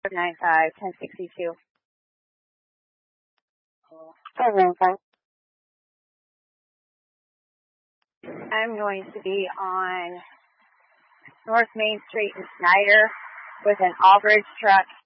95, 1062. 595. I'm going to be on North Main Street in Snyder with an Albridge truck